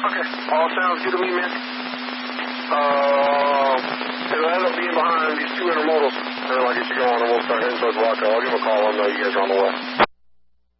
Okay. All sounds good to me, man. It'll end up being behind these two intermodals. And then I'll get you going and we'll start heading towards Waco. I'll give him a call and know you guys are on the way.